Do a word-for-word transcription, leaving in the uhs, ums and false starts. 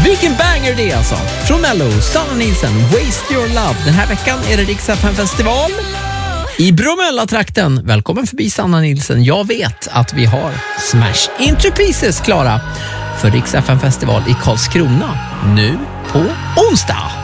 Vilken banger det är alltså. Från Mello, Sanna Nilsson, Waste Your Love. Den här veckan är det Rix F M-festival i Bromölla-trakten. Välkommen förbi Sanna Nilsson. Jag vet att vi har Smash Into Pieces klara för Rix F M-festival i Karlskrona nu på onsdag.